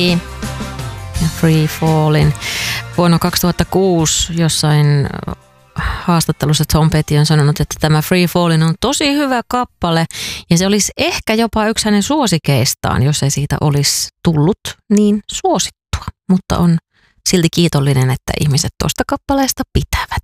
ja Free Fallin. Vuonna 2006 jossain haastattelussa Tom Petty on sanonut, että tämä Free Fallin on tosi hyvä kappale ja se olisi ehkä jopa yksi hänen suosikeistaan, jos ei siitä olisi tullut niin suosittua, mutta on silti kiitollinen, että ihmiset tuosta kappaleesta pitävät.